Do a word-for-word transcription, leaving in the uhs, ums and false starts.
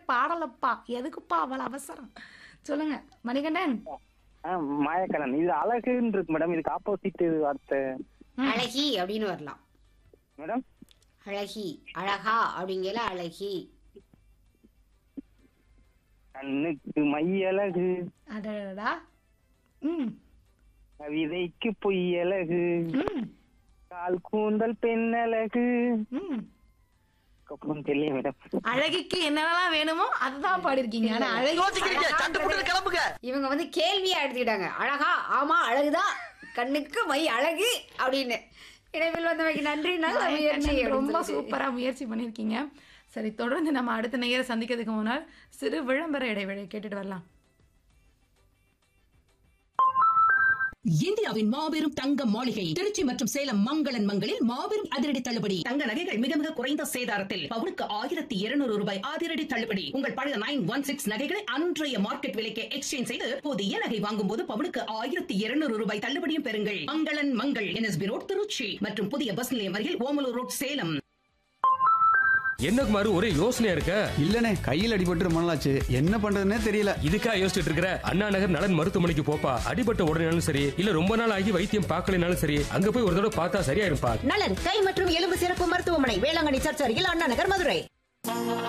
பாடலப்பா, எதுக்குப்பா அவ்வளவு அவசரம்? சொல்லுங்க மணிகண்டன். மாயக்கலன் இது அழகுன்னு இருக்கு மேடம். இதுக்கு ஆப்போசிட் வார்த்தை அழகி அப்படின்னு வரலாம். மேடம். அழகி, அழகா அப்படிங்கல அழகி. கண்ணுக்கு மையழகு, அடடா. ம் கவிதைக்கு பொய்யழகு, ம் கால் கூந்தல் பெண்ணழகு. ம் அப்புறம் தெரியல மேடம். அழகிக்கு என்னென்னலாம் வேணுமோ அதுதான் பாடிருக்கீங்க. ஆனா அழகி கிளம்புங்க. இவங்க வந்து கேள்வியா எடுத்துக்கிட்டாங்க. அழகா, ஆமா அழகுதான், கண்ணுக்கு மை அழகு அப்படின்னு. இடைவில் வந்தவைக்கு நன்றி. நல்ல முயற்சி. ரொம்ப சூப்பரா முயற்சி பண்ணிருக்கீங்க. சரி, தொடர்ந்து நம்ம அடுத்த நேயரை சந்திக்கிறதுக்கு முன்னால் சிறு விளம்பர இடைவேளை கேட்டுட்டு வரலாம். இந்தியாவின் மாபெரும் தங்க மாளிகை திருச்சி மற்றும் சேலம் மங்களன் மங்களில் மாபெரும் அதிரடி தள்ளுபடி. தங்க நகைகள் மிக மிக குறைந்த சேதாரத்தில் பவுனுக்கு ஆயிரத்தி இருநூறு ரூபாய் அதிரடி தள்ளுபடி. உங்கள் பழைய நைன் ஒன் சிக்ஸ் நகைகளை அன்றைய மார்க்கெட் விலைக்கு எக்ஸ்சேஞ்ச் செய்து புதிய நகை வாங்கும் போது பவுனுக்கு ஆயிரத்தி இருநூறு ரூபாய் தள்ளுபடியும் பெறுங்கள். மங்களன் மங்கள் என்எஸ்பி ரோட் திருச்சி மற்றும் புதிய பஸ் நிலையம் அருகில் ஓமலூர் ரோட் சேலம். என்ன குமாரு ஒரே யோசனையா இருக்க? இல்லனே, கையில் அடிபட்டு ரொம்ப நாளாச்சு, என்ன பண்றதுன்னே தெரியல. இதுக்கா யோசிச்சுட்டு இருக்கிற? அண்ணா நகர் நலன் மருத்துவமனைக்கு போப்பா. அடிபட்ட உடனேனாலும் சரி, இல்ல ரொம்ப நாள் ஆகி வைத்தியம் பார்க்கலனாலும் சரி, அங்க போய் ஒரு தடவை பார்த்தா சரியா இருப்பா. நலன் கை மற்றும் எலும்பு சிறப்பு மருத்துவமனை, வேளாங்கண்ணி சர்ச் அருகில், அண்ணா நகர், மதுரை.